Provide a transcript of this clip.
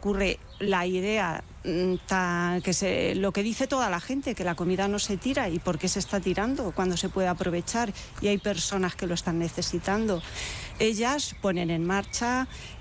ocurre la idea lo que dice toda la gente, que la comida no se tira, y por qué se está tirando cuando se puede aprovechar y hay personas que lo están necesitando. Ellas ponen en marcha